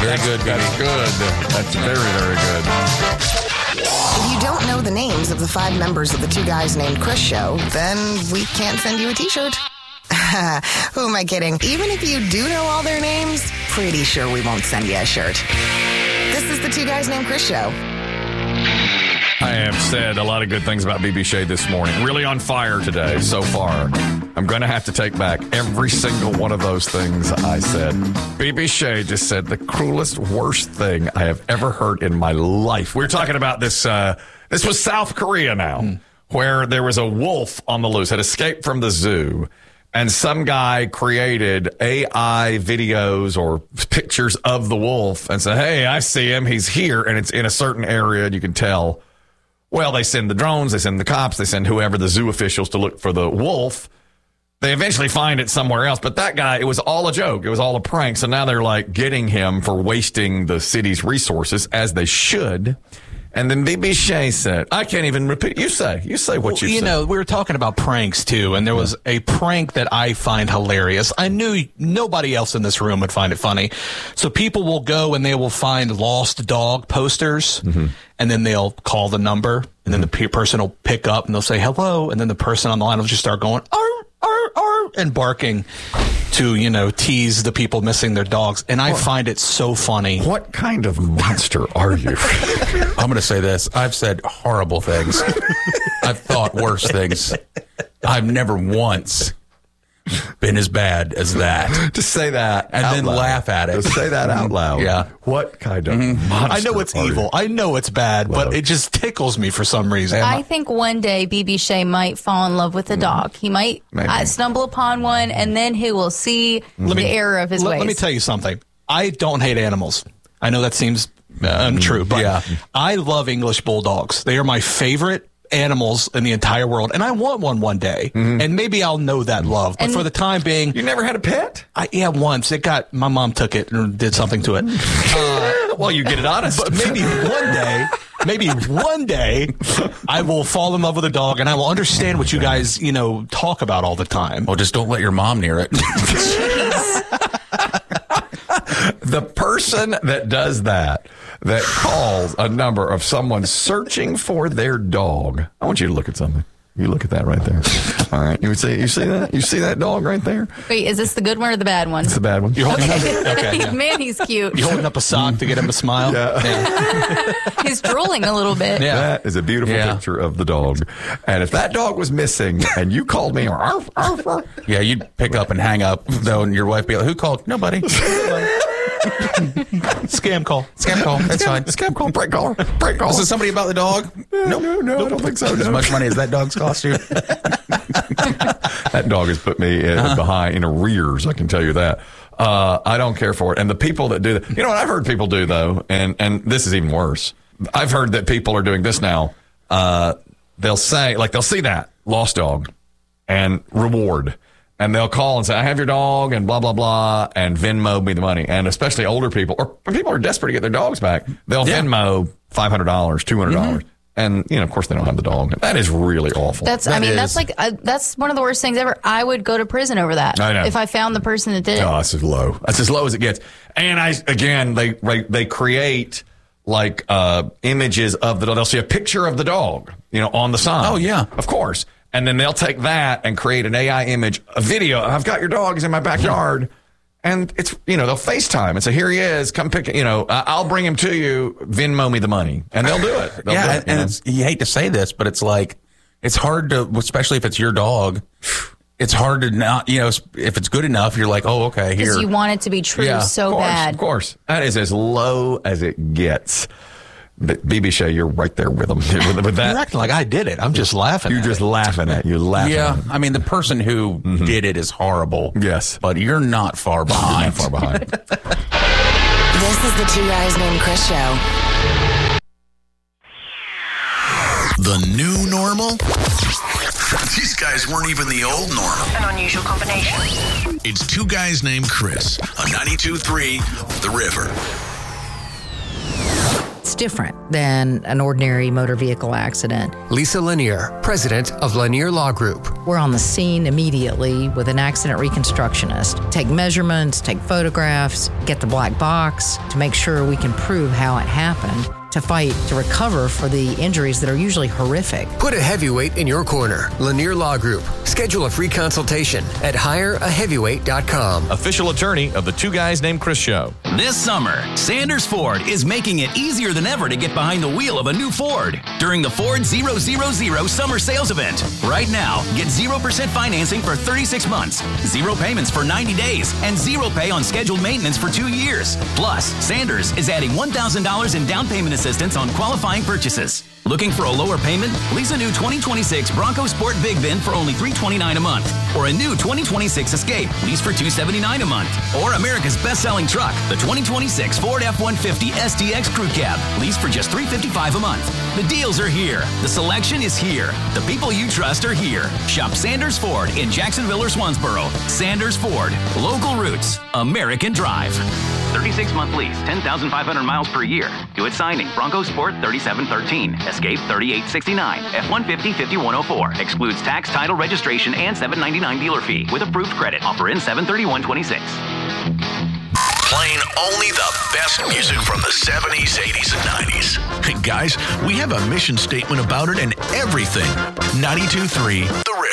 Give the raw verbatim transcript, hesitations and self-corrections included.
Very good, That's good. That's very, very good. If you don't know the names of the five members of the Two Guys Named Chris show, then we can't send you a t-shirt. Who am I kidding? Even if you do know all their names, pretty sure we won't send you a shirt. This is the Two Guys Named Chris show. I have said a lot of good things about B B Shea this morning. Really on fire today so far. I'm going to have to take back every single one of those things I said. B B Shea just said the cruelest, worst thing I have ever heard in my life. We were talking about this. Uh, this was South Korea now, mm. where there was a wolf on the loose, had escaped from the zoo. And some guy created A I videos or pictures of the wolf and said, hey, I see him. He's here. And it's in a certain area. And you can tell. Well, they send the drones. They send the cops. They send whoever, the zoo officials, to look for the wolf. They eventually find it somewhere else. But that guy, it was all a joke. It was all a prank. So now they're like getting him for wasting the city's resources, as they should. And then B B Shea said, I can't even repeat. You say, you say what well, you, you say. know, we were talking about pranks too, and there was a prank that I find hilarious. I knew nobody else in this room would find it funny. So people will go and they will find lost dog posters, mm-hmm. and then they'll call the number, and then the pe- person will pick up and they'll say hello, and then the person on the line will just start going, arr, arr, arr, and barking to, you know, tease the people missing their dogs. And I what? find it so funny. What kind of monster are you? I'm going to say this. I've said horrible things. I've thought worse things. I've never once been as bad as that. Just say that and then loud. Laugh at it. Just say that out loud. Yeah. What kind of mm-hmm. monster I know it's evil. you? I know it's bad, well, but it just tickles me for some reason. I think one day B B Shea might fall in love with a dog. He might uh, stumble upon one, and then he will see mm-hmm. the error of his let, ways. Let me tell you something. I don't hate animals. I know that seems uh, untrue, but yeah. I love English bulldogs. They are my favorite animals in the entire world, and I want one one day, mm-hmm. and maybe I'll know that love. But and for the time being, you never had a pet? I, yeah, once it got. My mom took it and did something to it. Uh, well, you get it honest. But maybe one day, maybe one day, I will fall in love with a dog, and I will understand what you guys, you know, talk about all the time. Well, just don't let your mom near it. The person that does that, that calls a number of someone searching for their dog. I want you to look at something. You look at that right there. All right. You see, you see that? You see that dog right there? Wait, is this the good one or the bad one? It's the bad one. You're holding okay. up, okay, yeah. Man, he's cute. You're holding up a sock to get him to smile? Yeah. yeah. He's drooling a little bit. Yeah. That is a beautiful yeah. picture of the dog. And if that dog was missing and you called me, arf, arf, arf, yeah, you'd pick up and hang up, though, and your wife be like, who called? Nobody. Scam call. Scam call. That's scam, fine. Scam call. Prank call. Prank call. Is it somebody about the dog? No, nope. no, no, nope. I don't think so. As no. much money as that dog's cost you? That dog has put me in, uh-huh. behind in arrears. I can tell you that. Uh, I don't care for it. And the people that do that, you know what I've heard people do though, and and this is even worse. I've heard that people are doing this now. Uh, they'll say, like, they'll see that lost dog and reward. And they'll call and say, I have your dog, and blah, blah, blah, and Venmo me the money. And especially older people, or people are desperate to get their dogs back, they'll yeah. Venmo five hundred dollars, two hundred dollars. Mm-hmm. And, you know, of course, they don't have the dog. That is really awful. That's, that I mean, is, that's like, uh, that's one of the worst things ever. I would go to prison over that. I know. If I found the person that did it. Oh, that's as low. That's as low as it gets. And I, again, they, they create like, uh, images of the dog. They'll see a picture of the dog, you know, on the sign. Oh, yeah. Of course. And then they'll take that and create an A I image, a video. I've got your dog. He's in my backyard. And it's, you know, they'll FaceTime and say, here he is. Come pick it. You know, I'll bring him to you. Venmo me the money. And they'll do it. They'll yeah. do it, and you it's, you hate to say this, but it's like, it's hard to, especially if it's your dog, it's hard to not, you know, if it's good enough, you're like, oh, okay, here. Because you want it to be true yeah, so of course, bad. Of course. That is as low as it gets. But B B Shea, you're right there with them. With, with that, you're acting like I did it. I'm just laughing. You're at just it. laughing at you. Laughing. Yeah, at I mean the person who mm-hmm. did it is horrible. Yes, but you're not far behind. Not far behind. This is the Two Guys Named Chris show. The new normal? These guys weren't even the old normal. An unusual combination. It's Two Guys Named Chris on ninety-two point three The River. It's different than an ordinary motor vehicle accident. Lisa Lanier, president of Lanier Law Group. We're on the scene immediately with an accident reconstructionist. Take measurements, take photographs, get the black box to make sure we can prove how it happened, to fight to recover for the injuries that are usually horrific. Put a heavyweight in your corner. Lanier Law Group. Schedule a free consultation at hire a heavyweight dot com. Official attorney of the Two Guys Named Chris show. This summer, Sanders Ford is making it easier than ever to get behind the wheel of a new Ford during the Ford zero zero zero Summer Sales Event. Right now, get zero percent financing for thirty-six months, zero payments for ninety days, and zero pay on scheduled maintenance for two years. Plus, Sanders is adding one thousand dollars in down payment assistance on qualifying purchases. Looking for a lower payment? Lease a new twenty twenty-six Bronco Sport Big Bin for only three hundred twenty-nine dollars a month, or a new twenty twenty-six Escape, lease for two hundred seventy-nine dollars a month, or America's best-selling truck, the twenty twenty-six Ford F one fifty S T X Crew Cab, lease for just three hundred fifty-five dollars a month. The deals are here. The selection is here. The people you trust are here. Shop Sanders Ford in Jacksonville or Swansboro. Sanders Ford, local roots, American drive. thirty-six month lease, ten thousand five hundred miles per year. Do it signing. Bronco Sport thirty-seven thirteen. Escape thirty-eight sixty-nine. F one fifty fifty-one oh four. Excludes tax, title, registration, and seven ninety-nine dealer fee with approved credit. Offer in seven thirty-one twenty-six. Playing only the best music from the seventies, eighties, and nineties. Hey guys, we have a mission statement about it and everything. ninety-two point three The River.